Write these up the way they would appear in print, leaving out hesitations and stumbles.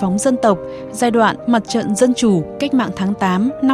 phóng dân tộc giai đoạn Mặt trận Dân chủ Cách mạng tháng 8 năm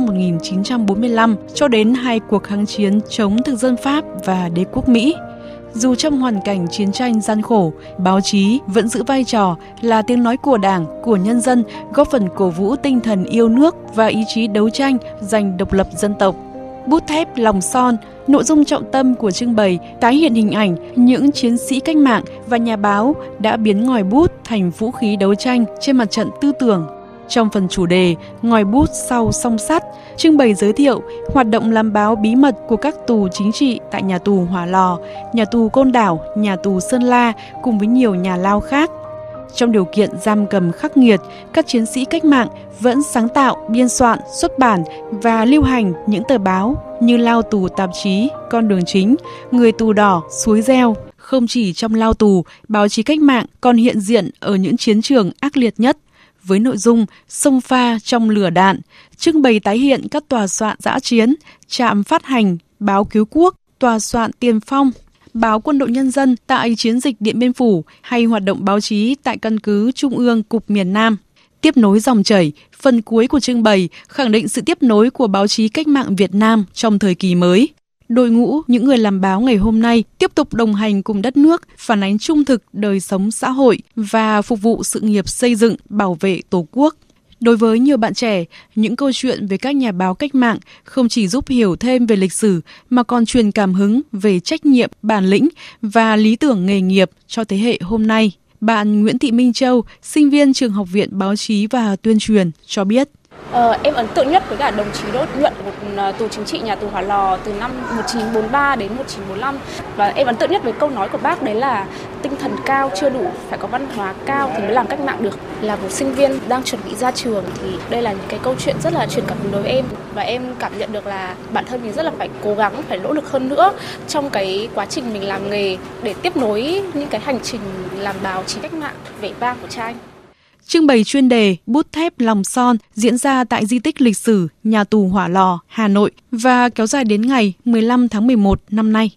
1945 cho đến 2 cuộc kháng chiến chống thực dân Pháp và đế quốc Mỹ. Dù trong hoàn cảnh chiến tranh gian khổ, báo chí vẫn giữ vai trò là tiếng nói của Đảng, của nhân dân, góp phần cổ vũ tinh thần yêu nước và ý chí đấu tranh giành độc lập dân tộc. Bút thép lòng son, nội dung trọng tâm của trưng bày tái hiện hình ảnh những chiến sĩ cách mạng và nhà báo đã biến ngòi bút thành vũ khí đấu tranh trên mặt trận tư tưởng. Trong phần chủ đề Ngòi bút sau song sắt, trưng bày giới thiệu hoạt động làm báo bí mật của các tù chính trị tại nhà tù Hỏa Lò, nhà tù Côn Đảo, nhà tù Sơn La cùng với nhiều nhà lao khác. Trong điều kiện giam cầm khắc nghiệt, các chiến sĩ cách mạng vẫn sáng tạo, biên soạn, xuất bản và lưu hành những tờ báo như Lao tù tạp chí, Con đường chính, Người tù đỏ, Suối reo. Không chỉ trong lao tù, báo chí cách mạng còn hiện diện ở những chiến trường ác liệt nhất, với nội dung xông pha trong lửa đạn, trưng bày tái hiện các tòa soạn dã chiến, trạm phát hành, báo cứu quốc, tòa soạn Tiền Phong, báo Quân đội Nhân dân tại chiến dịch Điện Biên Phủ hay hoạt động báo chí tại căn cứ Trung ương Cục miền Nam. Tiếp nối dòng chảy, phần cuối của trưng bày khẳng định sự tiếp nối của báo chí cách mạng Việt Nam trong thời kỳ mới. Đội ngũ những người làm báo ngày hôm nay tiếp tục đồng hành cùng đất nước, phản ánh trung thực đời sống xã hội và phục vụ sự nghiệp xây dựng, bảo vệ Tổ quốc. Đối với nhiều bạn trẻ, những câu chuyện về các nhà báo cách mạng không chỉ giúp hiểu thêm về lịch sử mà còn truyền cảm hứng về trách nhiệm, bản lĩnh và lý tưởng nghề nghiệp cho thế hệ hôm nay. Bạn Nguyễn Thị Minh Châu, sinh viên Trường Học viện Báo chí và Tuyên truyền cho biết. Em ấn tượng nhất với cả đồng chí Đỗ Nhuận, một tù chính trị nhà tù Hỏa Lò từ năm 1943 đến 1945. Và em ấn tượng nhất với câu nói của bác đấy là tinh thần cao chưa đủ, phải có văn hóa cao thì mới làm cách mạng được. Là một sinh viên đang chuẩn bị ra trường thì đây là những cái câu chuyện rất là truyền cảm hứng đối với em. Và em cảm nhận được là bản thân mình rất là phải cố gắng, phải nỗ lực hơn nữa trong cái quá trình mình làm nghề để tiếp nối những cái hành trình làm báo chí cách mạng vẻ vang của cha anh. Trưng bày chuyên đề Bút thép lòng son diễn ra tại di tích lịch sử nhà tù Hỏa Lò, Hà Nội và kéo dài đến ngày 15 tháng 11 năm nay.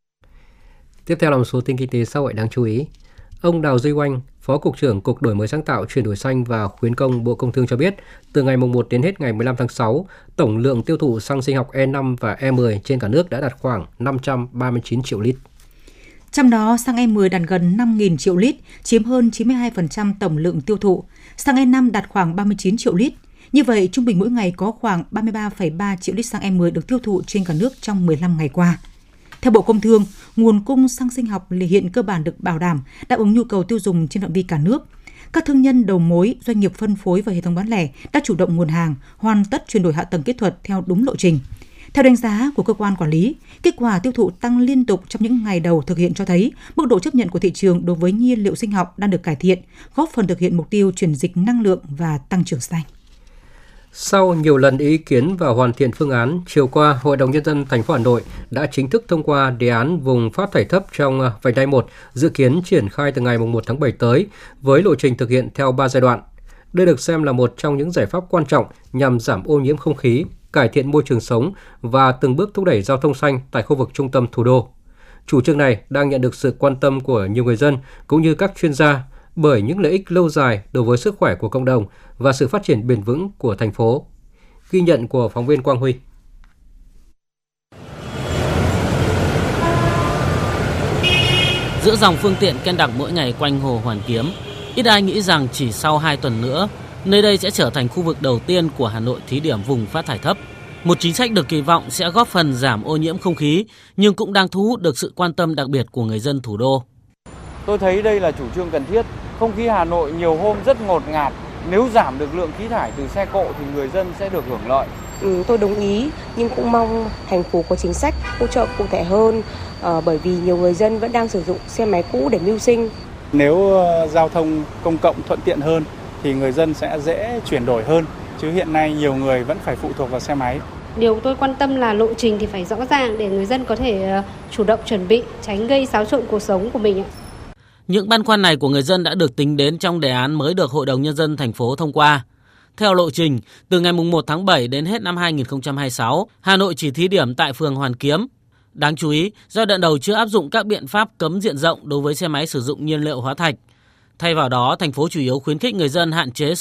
Tiếp theo là một số tin kinh tế xã hội đáng chú ý. Ông Đào Duy Oanh, Phó Cục trưởng Cục Đổi mới sáng tạo, chuyển đổi xanh và khuyến công Bộ Công Thương cho biết, từ ngày 1 đến hết ngày 15 tháng 6, tổng lượng tiêu thụ xăng sinh học E5 và E10 trên cả nước đã đạt khoảng 539 triệu lít. Trong đó, xăng E10 đạt gần 5.000 triệu lít, chiếm hơn 92% tổng lượng tiêu thụ. Xăng E5 đạt khoảng 39 triệu lít. Như vậy, trung bình mỗi ngày có khoảng 33,3 triệu lít xăng E10 được tiêu thụ trên cả nước trong 15 ngày qua. Theo Bộ Công Thương, nguồn cung xăng sinh học hiện cơ bản được bảo đảm, đáp ứng nhu cầu tiêu dùng trên phạm vi cả nước. Các thương nhân đầu mối, doanh nghiệp phân phối và hệ thống bán lẻ đã chủ động nguồn hàng, hoàn tất chuyển đổi hạ tầng kỹ thuật theo đúng lộ trình. Theo đánh giá của cơ quan quản lý, kết quả tiêu thụ tăng liên tục trong những ngày đầu thực hiện cho thấy mức độ chấp nhận của thị trường đối với nhiên liệu sinh học đang được cải thiện, góp phần thực hiện mục tiêu chuyển dịch năng lượng và tăng trưởng xanh. Sau nhiều lần ý kiến và hoàn thiện phương án, chiều qua, Hội đồng Nhân dân thành phố Hà Nội đã chính thức thông qua đề án vùng phát thải thấp trong vành đai 1, dự kiến triển khai từ ngày 1 tháng 7 tới, với lộ trình thực hiện theo 3 giai đoạn. Đây được xem là một trong những giải pháp quan trọng nhằm giảm ô nhiễm không khí, cải thiện môi trường sống và từng bước thúc đẩy giao thông xanh tại khu vực trung tâm thủ đô. Chủ trương này đang nhận được sự quan tâm của nhiều người dân cũng như các chuyên gia bởi những lợi ích lâu dài đối với sức khỏe của cộng đồng và sự phát triển bền vững của thành phố. Ghi nhận của phóng viên Quang Huy. Giữa dòng phương tiện ken đặc mỗi ngày quanh Hồ Hoàn Kiếm, ít ai nghĩ rằng chỉ sau 2 tuần nữa, nơi đây sẽ trở thành khu vực đầu tiên của Hà Nội thí điểm vùng phát thải thấp. Một chính sách được kỳ vọng sẽ góp phần giảm ô nhiễm không khí, nhưng cũng đang thu hút được sự quan tâm đặc biệt của người dân thủ đô. Tôi thấy đây là chủ trương cần thiết. Không khí Hà Nội nhiều hôm rất ngột ngạt. Nếu giảm được lượng khí thải từ xe cộ thì người dân sẽ được hưởng lợi. Tôi đồng ý, nhưng cũng mong thành phố có chính sách hỗ trợ cụ thể hơn, bởi vì nhiều người dân vẫn đang sử dụng xe máy cũ để mưu sinh. Nếu giao thông công cộng thuận tiện hơn thì người dân sẽ dễ chuyển đổi hơn, chứ hiện nay nhiều người vẫn phải phụ thuộc vào xe máy. Điều tôi quan tâm là lộ trình thì phải rõ ràng để người dân có thể chủ động chuẩn bị, tránh gây xáo trộn cuộc sống của mình. Những băn khoăn này của người dân đã được tính đến trong đề án mới được Hội đồng Nhân dân thành phố thông qua. Theo lộ trình, từ ngày 1 tháng 7 đến hết năm 2026, Hà Nội chỉ thí điểm tại phường Hoàn Kiếm. Đáng chú ý, giai đoạn đầu chưa áp dụng các biện pháp cấm diện rộng đối với xe máy sử dụng nhiên liệu hóa thạch. Thay vào đó, thành phố chủ yếu khuyến khích người dân hạn chế